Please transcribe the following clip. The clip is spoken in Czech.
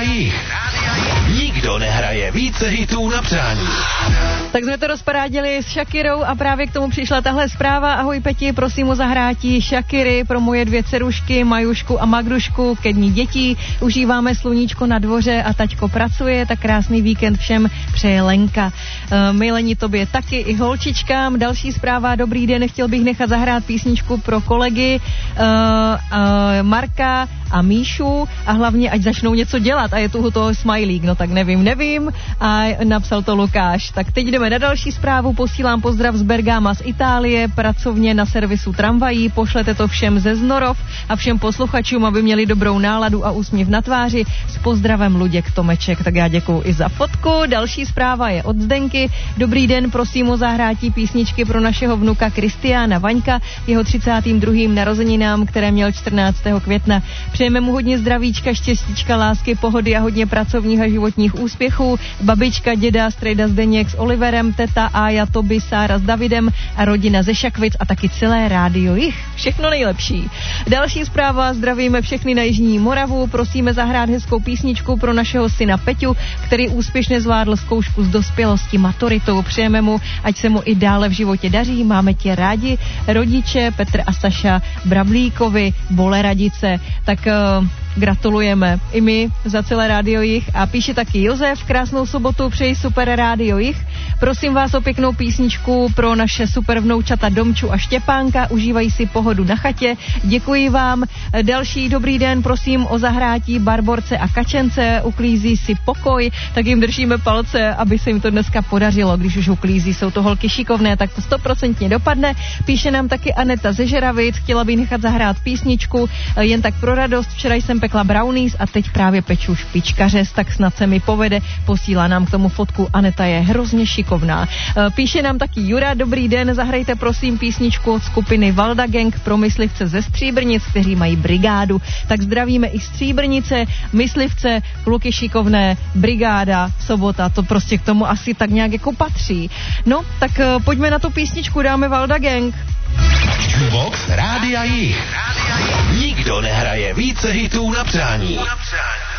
Rádia Jich. Nikdo nehraje více hitů na přání. Tak jsme to rozparádili s Shakirou a právě k tomu přišla tahle zpráva. Ahoj Peti, prosím o zahrátí Shakiry pro moje 2 dcerušky, Majušku a Magdušku ke dní dětí. Užíváme sluníčko na dvoře a taťko pracuje, tak krásný víkend všem přeje Lenka. Milení tobě taky i holčičkám. Další zpráva, dobrý den, chtěl bych nechat zahrát písničku pro kolegy Marka a Míšu a hlavně ať začnou něco dělat a je tu toho smajlík, no tak nevím a napsal to Lukáš. Tak teď jdeme na další zprávu, posílám pozdrav z Bergama z Itálie, pracovně na servisu tramvají, pošlete to všem ze Znorov a všem posluchačům, aby měli dobrou náladu a úsměv na tváři. S pozdravem Luděk Tomeček, tak já děkuju i za fotku. Další zpráva je od Zdenky. Dobrý den, prosím o zahrátí písničky pro našeho vnuka Kristiána Vaňka, jeho 32. narozeninám, které měl 14. května. Přejeme mu hodně zdravíčka, štěstíčka, lásky, pohody a hodně pracovních a životních úspěchů. Babička, děda, strejda Zdeněk s Oliverem, teta Ája, Toby, Sára s Davidem a rodina ze Šakvic a taky celé Rádio Jich. Všechno nejlepší. Další zpráva, zdravíme všechny na Jižní Moravu, prosíme zahrát hezkou písničku pro našeho syna Peťu, který úspěšně zvládl zkoušku z dospělosti maturitou. Přejeme mu, ať se mu i dále v životě daří, máme tě rádi, rodiče Petr a Saša Brablíkovi, Boleradice, tak gratulujeme i my za celé Rádio Jich a píše taky Josef, krásnou sobotu, přeji super Rádio Jich. Prosím vás o pěknou písničku pro naše super vnoučata Domču a Štěpánka, užívají si pohodu na chatě, děkuji vám. Další dobrý den, prosím o zahrátí Barborce a Kačence, uklízí si pokoj, tak jim držíme palce, aby se jim to dneska podařilo, když už uklízí, jsou to holky šikovné, tak to 100% dopadne. Píše nám taky Aneta ze Žeravic, chtěla bych nechat zahrát písničku jen tak pro radost, včera jsem pekla brownies a teď právě peču špičkařez, tak snad se mi povede, posílá nám k tomu fotku, Aneta je hrozně šikovná. Píše nám taky Jura, dobrý den, zahrajte prosím písničku od skupiny Valda Gang pro myslivce ze Stříbrnic, kteří mají brigádu, tak zdravíme i Stříbrnice, myslivce, kluky šikovné, brigáda, sobota, to prostě k tomu asi tak nějak jako patří. No, tak pojďme na tu písničku, dáme Valda Gang. Box Rádia Jich. Nikdo nehraje více hitů na přání.